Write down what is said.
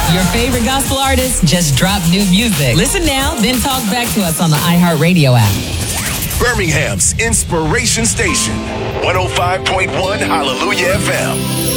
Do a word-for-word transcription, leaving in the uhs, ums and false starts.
Your favorite gospel artists just dropped new music. Listen now, then talk back to us on the iHeartRadio app. Birmingham's Inspiration Station, one oh five point one Hallelujah F M.